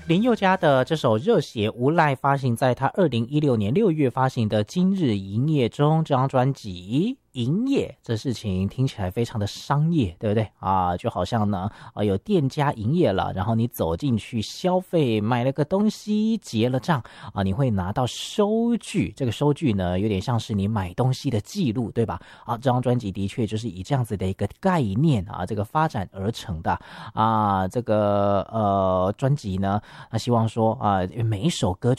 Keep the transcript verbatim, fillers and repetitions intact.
林宥嘉的这首《热血无赖》发行在他二零一六年六月发行的《今日营业中》这张专辑。营业这事情听起来非常的商业，对不对啊？就好像呢，啊有店家营业了，然后你走进去消费，买了个东西，结了账啊，你会拿到收据。这个收据呢，有点像是你买东西的记录，对吧？啊，这张专辑的确就是以这样子的一个概念啊，这个发展而成的啊。这个呃专辑呢，那希望说啊，每一首歌曲